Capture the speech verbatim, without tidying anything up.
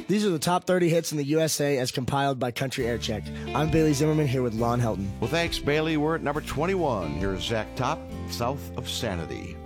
These are the top thirty hits in the U S A as compiled by Country Air Check. I'm Bailey Zimmerman here with Lon Helton. Well, thanks, Bailey. We're at number twenty-one. Here's Zach Top, South of Sanity.